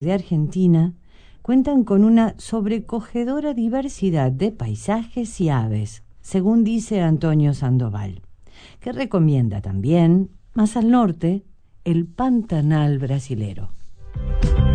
de Argentina cuentan con una sobrecogedora diversidad de paisajes y aves, según dice Antonio Sandoval, que recomienda también, más al norte, el Pantanal brasilero.